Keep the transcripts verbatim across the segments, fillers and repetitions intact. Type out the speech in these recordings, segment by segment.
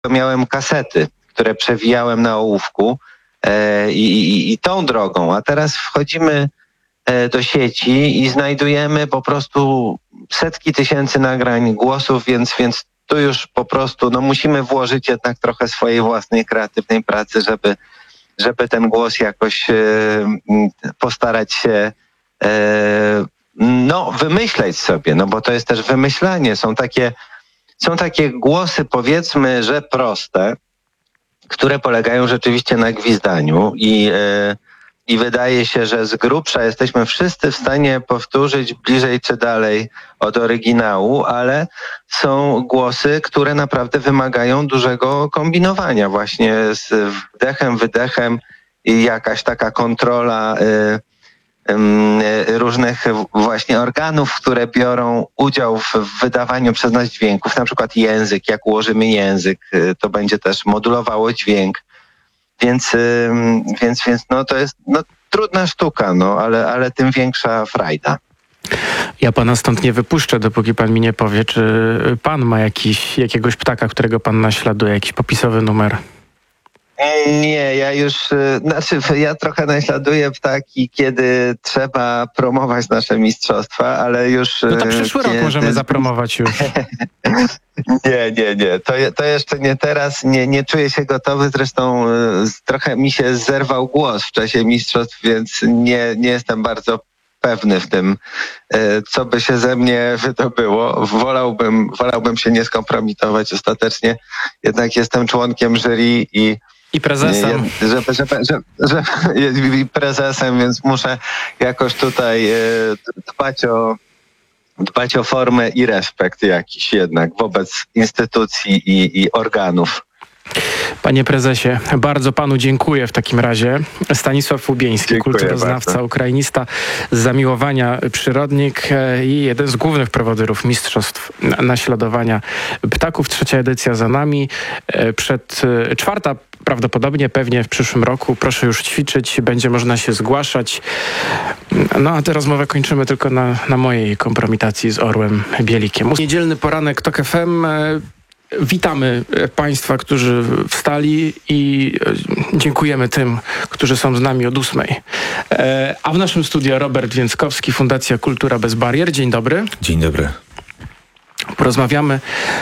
miałem kasety, które przewijałem na ołówku e, i, i, i tą drogą, a teraz wchodzimy e, do sieci i znajdujemy po prostu setki tysięcy nagrań głosów, więc, więc tu już po prostu no, musimy włożyć jednak trochę swojej własnej kreatywnej pracy, żeby, żeby ten głos jakoś e, postarać się e, no, wymyśleć sobie, no bo to jest też wymyślanie. Są takie, są takie głosy, powiedzmy, że proste, które polegają rzeczywiście na gwizdaniu i, yy, i wydaje się, że z grubsza jesteśmy wszyscy w stanie powtórzyć bliżej czy dalej od oryginału, ale są głosy, które naprawdę wymagają dużego kombinowania właśnie z wdechem, wydechem i jakaś taka kontrola yy, różnych właśnie organów, które biorą udział w wydawaniu przez nas dźwięków, na przykład język, jak ułożymy język, to będzie też modulowało dźwięk, więc, więc, więc no to jest no, trudna sztuka, no, ale, ale tym większa frajda. Ja pana stąd nie wypuszczę, dopóki pan mi nie powie, czy pan ma jakiś, jakiegoś ptaka, którego pan naśladuje, jakiś popisowy numer. Nie, ja już, znaczy ja trochę naśladuję ptaki, kiedy trzeba promować nasze mistrzostwa, ale już... No to przyszły kiedy... rok możemy zapromować już. Nie, nie, nie, to, to jeszcze nie teraz, nie, nie czuję się gotowy, zresztą trochę mi się zerwał głos w czasie mistrzostw, więc nie, nie jestem bardzo pewny w tym, co by się ze mnie wydobyło. Wolałbym, wolałbym się nie skompromitować ostatecznie, jednak jestem członkiem jury i I prezesem. Nie, żeby, żeby, żeby, żeby, i prezesem, więc muszę jakoś tutaj e, dbać o, dbać o formę i respekt jakiś jednak wobec instytucji i, i organów. Panie prezesie, bardzo panu dziękuję w takim razie. Stanisław Łubieński, dziękuję kulturoznawca, bardzo. ukrainista z zamiłowania przyrodnik i jeden z głównych prowodyrów mistrzostw naśladowania ptaków. Trzecia edycja za nami. Przed czwarta prawdopodobnie, pewnie w przyszłym roku. Proszę już ćwiczyć, będzie można się zgłaszać. No a tę rozmowę kończymy tylko na, na mojej kompromitacji z Orłem Bielikiem. Niedzielny poranek TOK F M. Witamy Państwa, którzy wstali i dziękujemy tym, którzy są z nami od ósmej. A w naszym studiu Robert Więckowski, Fundacja Kultura Bez Barier. Dzień dobry. Dzień dobry. Porozmawiamy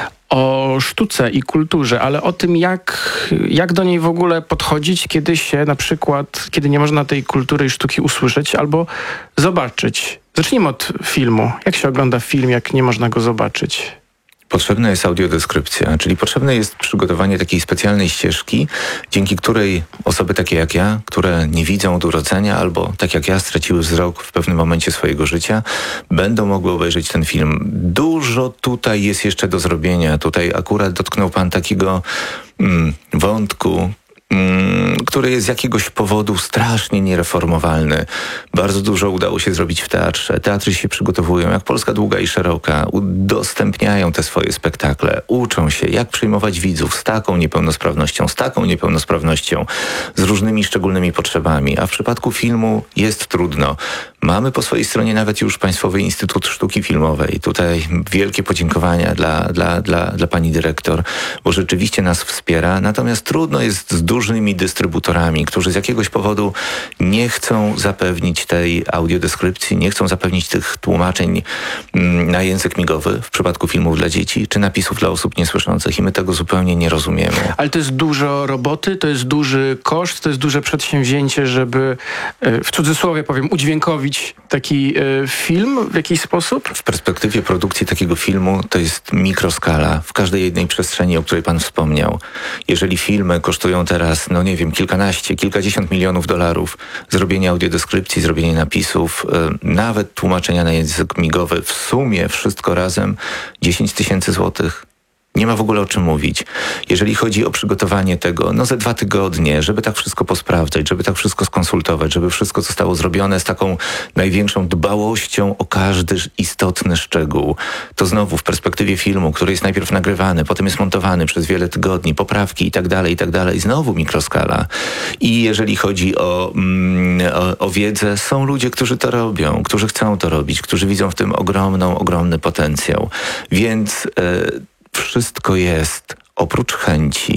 o sztuce i kulturze, ale o tym, jak, jak do niej w ogóle podchodzić, kiedy się na przykład, kiedy nie można tej kultury i sztuki usłyszeć albo zobaczyć. Zacznijmy od filmu. Jak się ogląda film, jak nie można go zobaczyć? Potrzebna jest audiodeskrypcja, czyli potrzebne jest przygotowanie takiej specjalnej ścieżki, dzięki której osoby takie jak ja, które nie widzą od urodzenia albo tak jak ja straciły wzrok w pewnym momencie swojego życia, będą mogły obejrzeć ten film. Dużo tutaj jest jeszcze do zrobienia. Tutaj akurat dotknął pan takiego mm, wątku, który jest z jakiegoś powodu strasznie niereformowalny. Bardzo dużo udało się zrobić w teatrze. Teatry się przygotowują, jak Polska długa i szeroka, udostępniają te swoje spektakle, uczą się, jak przyjmować widzów z taką niepełnosprawnością, z taką niepełnosprawnością, z różnymi szczególnymi potrzebami. A w przypadku filmu jest trudno. Mamy po swojej stronie nawet już Państwowy Instytut Sztuki Filmowej. Tutaj wielkie podziękowania dla, dla, dla, dla pani dyrektor, bo rzeczywiście nas wspiera. Natomiast trudno jest z dużymi dystrybutorami, którzy z jakiegoś powodu nie chcą zapewnić tej audiodeskrypcji, nie chcą zapewnić tych tłumaczeń na język migowy w przypadku filmów dla dzieci, czy napisów dla osób niesłyszących i my tego zupełnie nie rozumiemy. Ale to jest dużo roboty, to jest duży koszt, to jest duże przedsięwzięcie, żeby w cudzysłowie powiem, udźwiękowić taki film w jakiś sposób? W perspektywie produkcji takiego filmu to jest mikroskala w każdej jednej przestrzeni, o której pan wspomniał. Jeżeli filmy kosztują teraz, no nie wiem, kilkanaście, kilkadziesiąt milionów dolarów, zrobienie audiodeskrypcji, zrobienie napisów, yy, nawet tłumaczenia na język migowy, w sumie wszystko razem dziesięć tysięcy złotych. Nie ma w ogóle o czym mówić. Jeżeli chodzi o przygotowanie tego, no ze dwa tygodnie, żeby tak wszystko posprawdzać, żeby tak wszystko skonsultować, żeby wszystko zostało zrobione z taką największą dbałością o każdy istotny szczegół. To znowu w perspektywie filmu, który jest najpierw nagrywany, potem jest montowany przez wiele tygodni, poprawki i tak dalej, i tak dalej. Znowu mikroskala. I jeżeli chodzi o, mm, o, o wiedzę, są ludzie, którzy to robią, którzy chcą to robić, którzy widzą w tym ogromną, ogromny potencjał. Więc... Yy, Wszystko jest. oprócz chęci